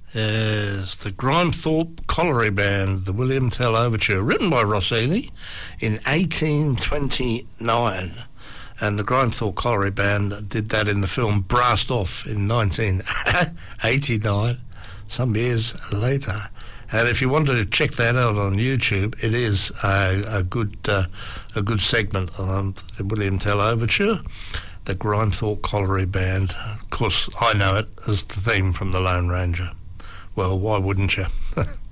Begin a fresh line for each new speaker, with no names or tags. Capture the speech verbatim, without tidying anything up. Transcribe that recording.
is the Grimethorpe Colliery Band, the William Tell Overture, written by Rossini in eighteen twenty-nine. And the Grimethorpe Colliery Band did that in the film Brassed Off in nineteen eighty-nine, some years later. And if you wanted to check that out on YouTube, it is a, a good uh, a good segment on the William Tell Overture, the Grimethorpe Colliery Band. Of course, I know it as the theme from The Lone Ranger. Well, why wouldn't you?